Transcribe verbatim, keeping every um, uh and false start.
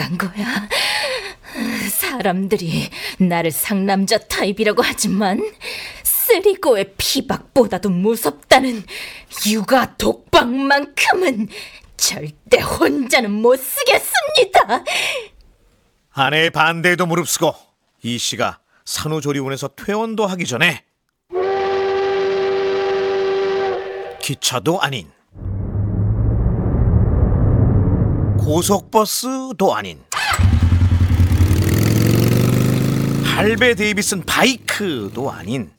간 거야? 사람들이 나를 상남자 타입이라고 하지만 쓰리고의 피박보다도 무섭다는 육아 독박만큼은 절대 혼자는 못 쓰겠습니다. 아내의 반대에도 무릅쓰고 이 씨가 산후조리원에서 퇴원도 하기 전에 기차도 아닌 고속버스도 아닌 할배 데이비슨 바이크도 아닌